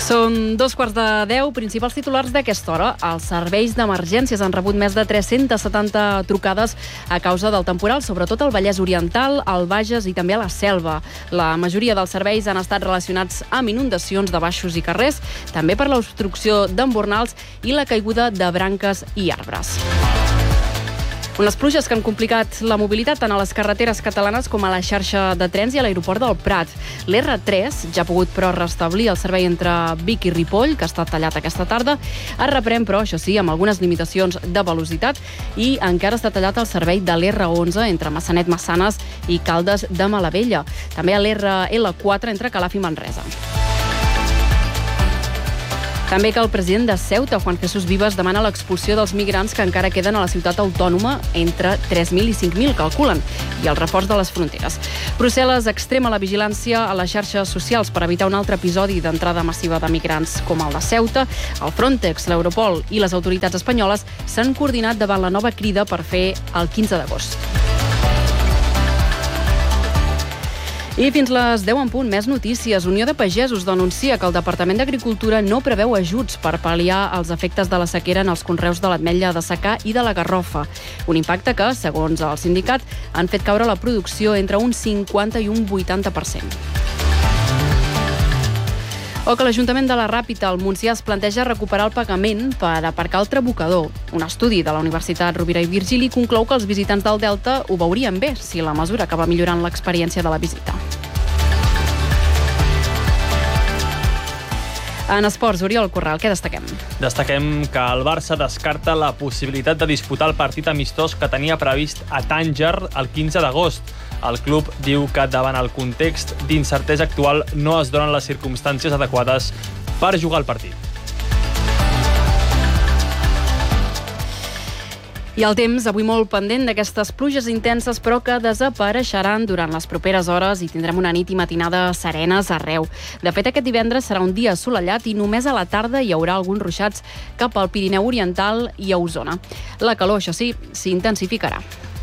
Són 2:15, principals titulars d'aquesta hora. Els serveis d'emergències han rebut més de 370 trucades a causa del temporal, sobretot al Vallès Oriental, al Bages i també a la Selva. La majoria dels serveis han estat relacionats amb inundacions de baixos i carrers, també per l'obstrucció d'embornals i la caiguda de branques i arbres. Unes pluges que han complicat la mobilitat tant a les carreteres catalanes com a la xarxa de trens i a l'aeroport del Prat. L'R3 ja ha pogut però restablir el servei entre Vic i Ripoll, que ha estat tallat aquesta tarda. Es reprèn, però, això sí, amb algunes limitacions de velocitat i encara està tallat el servei de l'R11 entre Massanet, Massanes i Caldes de Malavella. També a l'RL4 entre Calaf i Manresa. També que el president de Ceuta, Juan Jesús Vivas, demana l'expulsió dels migrants que encara queden a la ciutat autònoma, entre 3.000 i 5.000, calculen, i el reforç de les fronteres. Brussel·les extrema la vigilància a les xarxes socials per evitar un altre episodi d'entrada massiva de migrants com el de Ceuta. El Frontex, l'Europol i les autoritats espanyoles s'han coordinat davant la nova crida per fer el 15 d'agost. I fins les 10 en punt, més notícies. Unió de Pagesos denuncia que el Departament d'Agricultura no preveu ajuts per pal·liar els efectes de la sequera en els conreus de l'ametlla de secà i de la garrofa. Un impacte que, segons el sindicat, han fet caure la producció entre un 50 i un 80%. O que l'Ajuntament de la Ràpita, al Montsià, es planteja recuperar el pagament per aparcar el Trabucador. Un estudi de la Universitat Rovira i Virgili conclou que els visitants del Delta ho veurien bé si la mesura acaba millorant l'experiència de la visita. En esports, Oriol Corral, què destaquem? Destaquem que el Barça descarta la possibilitat de disputar el partit amistós que tenia previst a Tànger el 15 d'agost. El club diu que davant el context d'incertesa actual no es donen les circumstàncies adequades per jugar el partit. I el temps, avui molt pendent d'aquestes pluges intenses, però que desapareixeran durant les properes hores i tindrem una nit i matinada serenes arreu. De fet, aquest divendres serà un dia assolellat i només a la tarda hi haurà alguns ruixats cap al Pirineu Oriental i a Osona. La calor, això sí, s'intensificarà.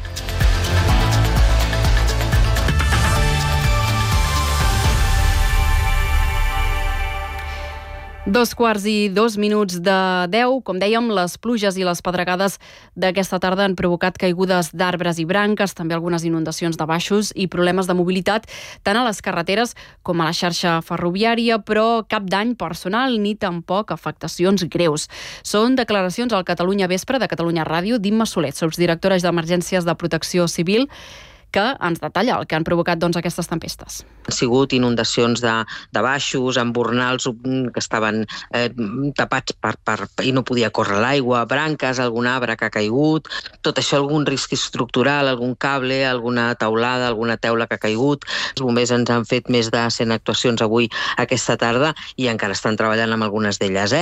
Dos quarts i 2 minuts de 10. Com dèiem, les pluges i les pedregades d'aquesta tarda han provocat caigudes d'arbres i branques, també algunes inundacions de baixos i problemes de mobilitat tant a les carreteres com a la xarxa ferroviària, però cap dany personal ni tampoc afectacions greus. Són declaracions al Catalunya Vespre de Catalunya Ràdio d'Imma Solet, subdirectora d'Emergències de Protecció Civil, que ens detalla el que han provocat aquestes tempestes. Han sigut inundacions de baixos, embornals que estaven tapats i no podia córrer l'aigua, branques, algun arbre que ha caigut, tot això, algun risc estructural, algun cable, alguna teulada, alguna teula que ha caigut. Els bombers ens han fet més de 100 actuacions avui aquesta tarda i encara estan treballant amb algunes d'elles.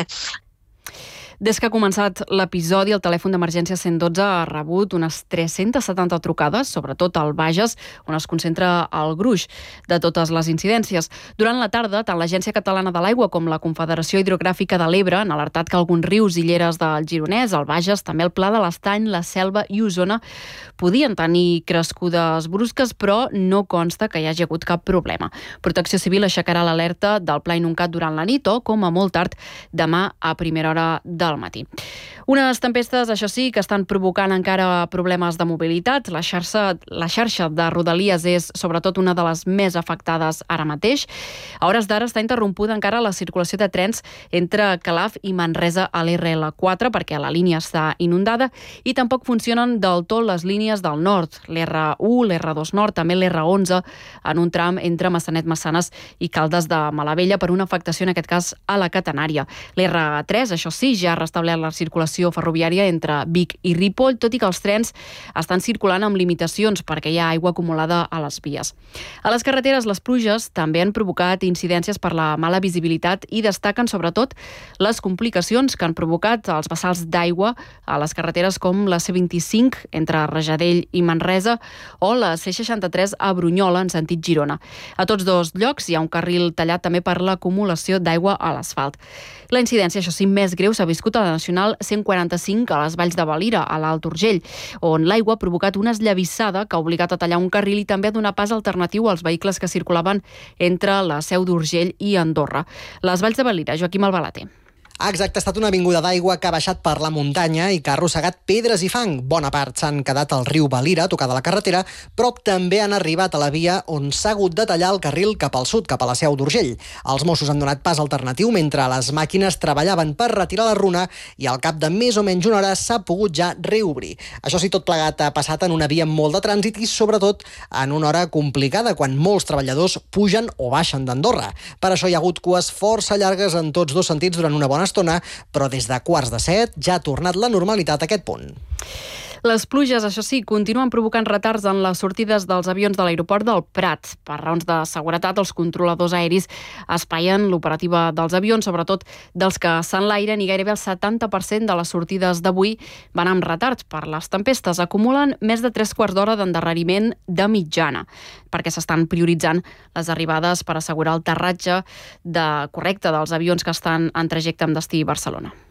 Des que ha començat l'episodi, el telèfon d'emergència 112 ha rebut unes 370 trucades, sobretot al Bages, on es concentra el gruix de totes les incidències. Durant la tarda, tant l'Agència Catalana de l'Aigua com la Confederació Hidrogràfica de l'Ebre han alertat que alguns rius i lleres del Gironès, el Bages, també el Pla de l'Estany, la Selva i Osona podien tenir crescudes brusques, però no consta que hi hagi hagut cap problema. Protecció Civil aixecarà l'alerta del Pla Inuncat durant la nit o, com a molt tard, demà a primera hora del matí. Unes tempestes, això sí, que estan provocant encara problemes de mobilitat. La xarxa de Rodalies és sobretot una de les més afectades ara mateix. A hores d'ara està interrompuda encara la circulació de trens entre Calaf i Manresa a l'RL4 perquè la línia està inundada i tampoc funcionen del tot les línies del nord, l'R1, l'R2 Nord, també l'R11 en un tram entre Massanet, Massanes i Caldes de Malavella per una afectació, en aquest cas, a la catenària. L'R3, això sí, ja ha restablert la circulació ferroviària entre Vic i Ripoll, tot i que els trens estan circulant amb limitacions perquè hi ha aigua acumulada a les vies. A les carreteres, les pluges també han provocat incidències per la mala visibilitat i destaquen sobretot les complicacions que han provocat els vessals d'aigua a les carreteres com la C25 entre Rajadell i Manresa o la C63 a Brunyola en sentit Girona. A tots dos llocs hi ha un carril tallat també per l'acumulació d'aigua a l'asfalt. La incidència, això sí, més greu s'ha viscut a la Nacional 140 145 a les Valls de Valira, a l'Alt Urgell, on l'aigua ha provocat una esllavissada que ha obligat a tallar un carril i també a donar pas alternatiu als vehicles que circulaven entre la Seu d'Urgell i Andorra. Les Valls de Valira, Joaquim Albalater. Exacte, ha estat una avinguda d'aigua que ha baixat per la muntanya i que ha arrossegat pedres i fang. Bona part s'han quedat al riu Valira, tocada la carretera, però també han arribat a la via on s'ha hagut de tallar el carril cap al sud, cap a la Seu d'Urgell. Els Mossos han donat pas alternatiu mentre les màquines treballaven per retirar la runa i al cap de més o menys una hora s'ha pogut ja reobrir. Això sí, tot plegat ha passat en una via amb molt de trànsit i sobretot en una hora complicada quan molts treballadors pugen o baixen d'Andorra. Per això hi ha hagut cues força llargues en tots dos sentits durant una bona estona, però des de 6:45 ja ha tornat la normalitat a aquest punt. Les pluges, això sí, continuen provocant retards en les sortides dels avions de l'aeroport del Prat. Per raons de seguretat, els controladors aeris espaien l'operativa dels avions, sobretot dels que s'enlairen, i gairebé el 70% de les sortides d'avui van amb retard per les tempestes. Acumulen més de 3/4 d'hora d'endarreriment de mitjana, perquè s'estan prioritzant les arribades per assegurar el aterratge correcte dels avions que estan en trajecte amb destí a Barcelona.